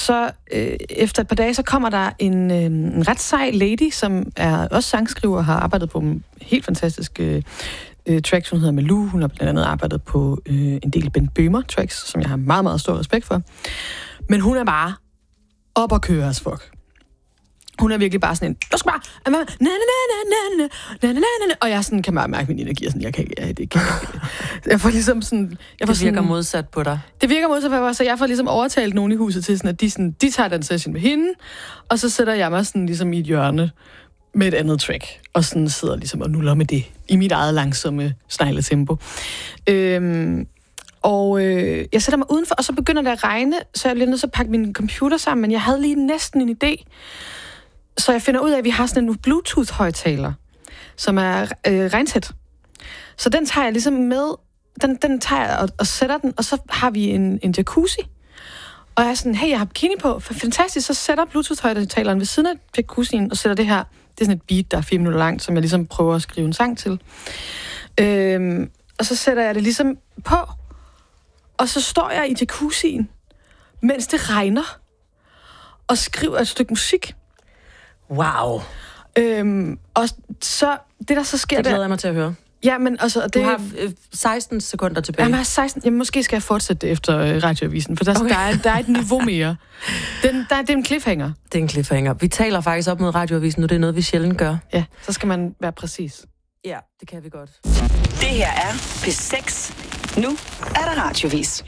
så efter et par dage, så kommer der en ret sej lady, som er også sangskriver og har arbejdet på en helt fantastisk tracks. Hun hedder Malou. Hun har blandt andet arbejdet på en del Ben Böhmer tracks, som jeg har meget, meget stor respekt for. Men hun er bare op og køre as fuck. Hun er virkelig bare sådan en, du skal bare, og jeg sådan, kan bare mærke min energi, og sådan, jeg kan ikke, det kan jeg. Jeg får ligesom sådan... Det virker modsat på dig. Det virker modsat på mig, så jeg får ligesom overtalt nogen i huset til, sådan, at de tager den session med hende, og så sætter jeg mig sådan ligesom i et hjørne med et andet track, og sådan sidder ligesom og nuller med det, i mit eget langsomme snegletempo. Jeg sætter mig udenfor, og så begynder det at regne, så jeg bliver nødt til at pakke min computer sammen, men jeg havde lige næsten en idé. Så jeg finder ud af, at vi har sådan en Bluetooth-højtaler, som er regntæt. Så den tager jeg ligesom med, den tager jeg og sætter den, og så har vi en jacuzzi. Og jeg er sådan, hey, jeg har bikini på, for fantastisk, så sætter Bluetooth-højtaleren ved siden af jacuzzien, og sætter det her, det er sådan et beat, der er 4 minutter langt, som jeg ligesom prøver at skrive en sang til. Og så sætter jeg det ligesom på, og så står jeg i jacuzzien, mens det regner, og skriver et stykke musik. Wow. Og så, det der så sker der... Det glæder jeg mig til at høre. Ja, men altså... Det, du har 16 sekunder tilbage. Jamen, jeg har 16... Jamen, måske skal jeg fortsætte det efter radioavisen, for der er et niveau mere. Det er en cliffhanger. Det er en cliffhanger. Vi taler faktisk op mod radioavisen nu, det er noget, vi sjældent gør. Ja, så skal man være præcis. Ja, det kan vi godt. Det her er P6. Nu er der radioavis.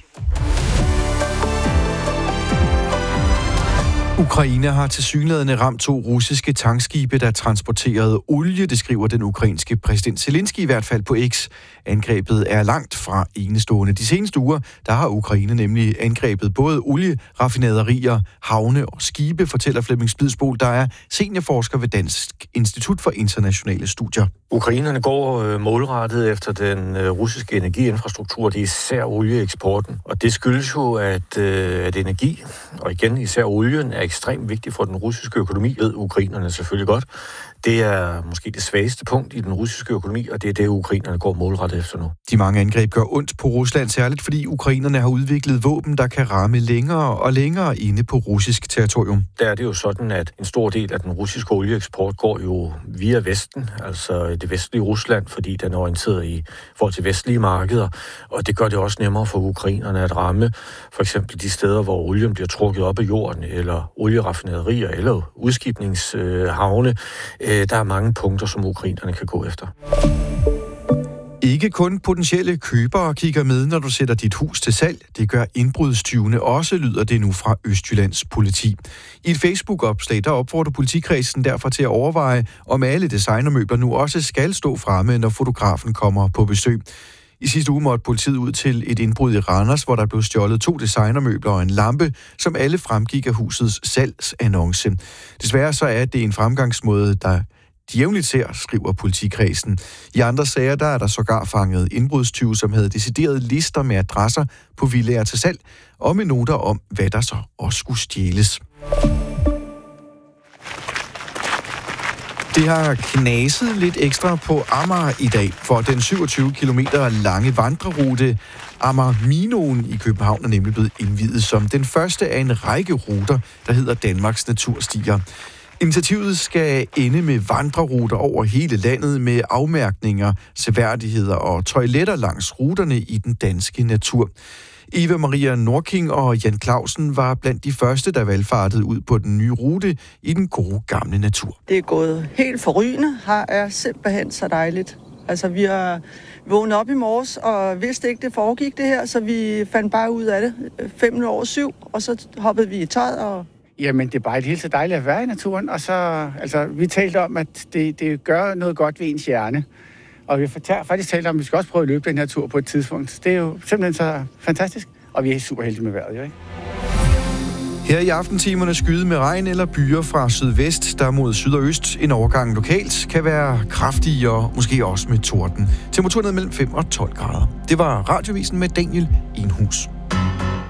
Ukraine har tilsyneladende ramt 2 russiske tankskibe, der transporterede olie, det skriver den ukrainske præsident Zelensky i hvert fald på X. Angrebet er langt fra enestående. De seneste uger, der har Ukraine nemlig angrebet både olieraffinaderier, havne og skibe, fortæller Flemming Spidsbol, der er seniorforsker ved Dansk Institut for Internationale Studier. Ukrainerne går målrettet efter den russiske energiinfrastruktur, det er især olieeksporten. Og det skyldes jo, at energi, og igen især olien, er ekstremt vigtig for den russiske økonomi, ved ukrainerne selvfølgelig godt. Det er måske det svageste punkt i den russiske økonomi, og det er det, ukrainerne går målrettet efter nu. De mange angreb gør ondt på Rusland, særligt fordi ukrainerne har udviklet våben, der kan ramme længere og længere inde på russisk territorium. Der er det jo sådan, at en stor del af den russiske olieeksport går jo via Vesten, altså det vestlige Rusland, fordi den er orienteret i forhold til vestlige markeder, og det gør det også nemmere for ukrainerne at ramme for eksempel de steder, hvor olien bliver trukket op af jorden, eller olieraffinaderier, eller udskibningshavne. Der er mange punkter, som ukrainerne kan gå efter. Ikke kun potentielle købere kigger med, når du sætter dit hus til salg. Det gør indbrudstyvene også, lyder det nu fra Østjyllands politi. I et Facebook-opslag, der opfordrer politikredsen derfor til at overveje, om alle designermøbler nu også skal stå fremme, når fotografen kommer på besøg. I sidste uge måtte politiet ud til et indbrud i Randers, hvor der blev stjålet 2 designermøbler og en lampe, som alle fremgik af husets salgsannonce. Desværre så er det en fremgangsmåde, der de jævnligt ser, skriver politikredsen. I andre sager, der er der sågar fanget indbrudstyve, som havde decideret lister med adresser på villaer til salg, og med noter om, hvad der så også skulle stjæles. Det har knaset lidt ekstra på Amager i dag, for den 27 kilometer lange vandrerute Amager-Minoen i København er nemlig blevet indviet som den første af en række ruter, der hedder Danmarks Naturstier. Initiativet skal ende med vandreruter over hele landet med afmærkninger, seværdigheder og toiletter langs ruterne i den danske natur. Eva Maria Norking og Jan Clausen var blandt de første, der valgfartede ud på den nye rute i den gode gamle natur. Det er gået helt forrygende. Her er simpelthen så dejligt. Altså, vi har vågnet op i morges og vidste ikke, det foregik det her, så vi fandt bare ud af det 7:05, og så hoppede vi i tøjet og... Jamen, det er bare helt så dejligt at være i naturen, og så, vi talte om, at det gør noget godt ved ens hjerne. Og vi har faktisk talt om, at vi skal også prøve at løbe den her tur på et tidspunkt. Det er jo simpelthen så fantastisk, og vi er super heldige med vejret, jo ikke? Her i aftentimerne skyde med regn eller byer fra sydvest, der mod syd og øst. En overgang lokalt kan være kraftig og måske også med torden. Temperaturen mellem 5 og 12 grader. Det var Radiovisen med Daniel Enhus.